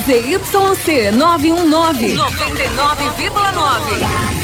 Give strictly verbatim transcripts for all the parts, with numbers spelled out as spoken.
Z Y C nove um nove, noventa e nove vírgula nove.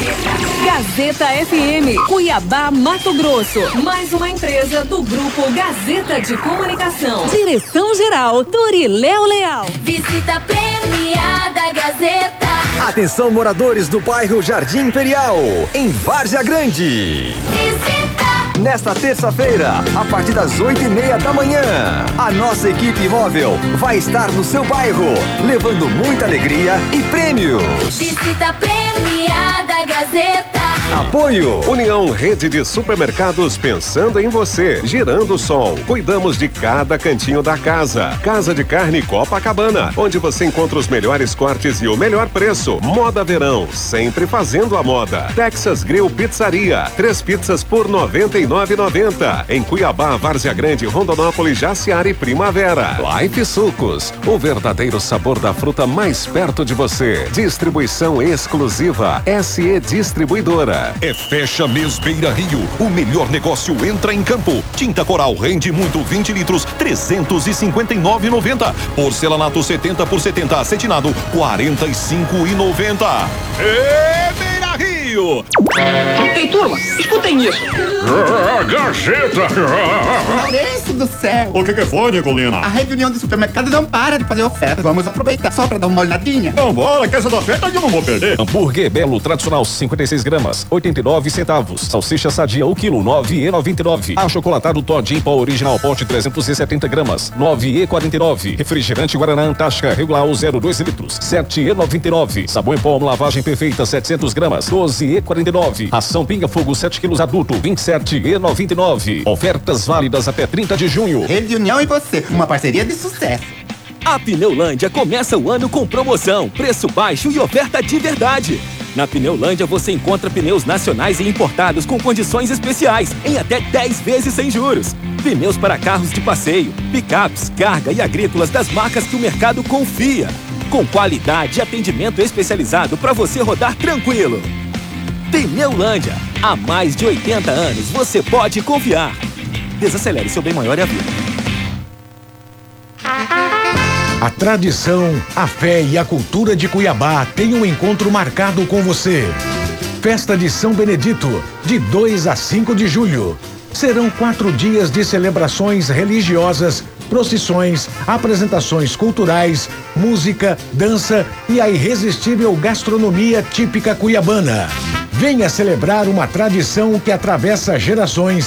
Gazeta F M, Cuiabá, Mato Grosso. Mais uma empresa do Grupo Gazeta de Comunicação. Direção-geral, Turiléu Leal. Visita premiada Gazeta. Atenção, moradores do bairro Jardim Imperial, em Várzea Grande. Visita. Nesta terça-feira, a partir das oito e meia da manhã, a nossa equipe móvel vai estar no seu bairro, levando muita alegria e prêmios. Visita premiada Gazeta. Apoio União Rede de Supermercados, pensando em você. Girando o Sol, cuidamos de cada cantinho da casa. Casa de Carne Copacabana, onde você encontra os melhores cortes e o melhor preço. Moda Verão, sempre fazendo a moda. Texas Grill Pizzaria, três pizzas por noventa e nove reais e noventa centavos. Em Cuiabá, Várzea Grande, Rondonópolis, Jaciara e Primavera. Life Sucos, o verdadeiro sabor da fruta mais perto de você. Distribuição exclusiva S E Distribuidora. É Fecha Mês Beira Rio. O melhor negócio entra em campo. Tinta Coral rende muito vinte litros, trezentos e cinquenta e nove reais e noventa centavos. Porcelanato setenta por setenta, acetinado quarenta e cinco reais e noventa centavos. É Beira Rio. Ei, turma, escutem isso. Ah, Gazeta. Maurício do céu. O que que foi, Nicolina? A rede União de Supermercados não para de fazer oferta. Vamos aproveitar só pra dar uma olhadinha. Vambora, que essa da oferta eu não vou perder. Hambúrguer Belo tradicional cinquenta e seis gramas, oitenta e nove centavos. Salsicha sadia o quilo, nove reais e noventa e nove centavos. Achocolatado Toddy em pó original pote trezentos e setenta gramas, nove reais e quarenta e nove centavos. Refrigerante Guaraná Antártica regular zero vírgula dois litros, sete reais e noventa e nove centavos. Sabão em pó lavagem perfeita setecentos gramas, doze reais e quarenta e nove centavos. Ração Pinga Fogo sete quilos adulto, vinte e sete reais e noventa e nove centavos. Ofertas válidas até trinta de junho. Rede União e você, uma parceria de sucesso. A Pneulândia começa o ano com promoção, preço baixo e oferta de verdade. Na Pneulândia você encontra pneus nacionais e importados com condições especiais, em até dez vezes sem juros. Pneus para carros de passeio, picapes, carga e agrícolas das marcas que o mercado confia. Com qualidade e atendimento especializado para você rodar tranquilo. Pneulândia, há mais de oitenta anos você pode confiar. Desacelere, seu bem maior é a vida. A tradição, a fé e a cultura de Cuiabá têm um encontro marcado com você. Festa de São Benedito, de dois a cinco de julho. Serão quatro dias de celebrações religiosas, procissões, apresentações culturais, música, dança e a irresistível gastronomia típica cuiabana. Venha celebrar uma tradição que atravessa gerações